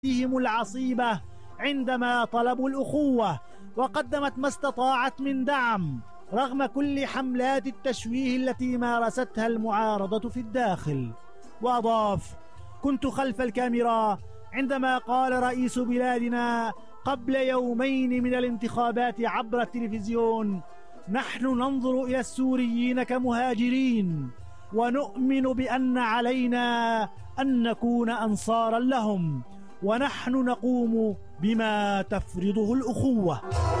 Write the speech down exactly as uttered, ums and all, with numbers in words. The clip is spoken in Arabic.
هم العصيبة عندما طلبوا الأخوة، وقدمت ما استطاعت من دعم رغم كل حملات التشويه التي مارستها المعارضة في الداخل. وأضاف: كنت خلف الكاميرا عندما قال رئيس بلادنا قبل يومين من الانتخابات عبر التلفزيون: نحن ننظر إلى السوريين كمهاجرين، ونؤمن بأن علينا أن نكون أنصارا لهم، ونحن نقوم بما تفرضه الأخوة.